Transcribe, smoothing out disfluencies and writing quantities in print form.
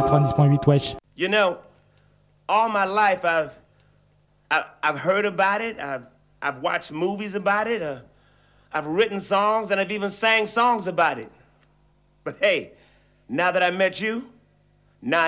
90.8 wesh. You know, all my life I've heard about it. I've watched movies about it. I've written songs and I've even sang songs about it. But hey, now that I met you, now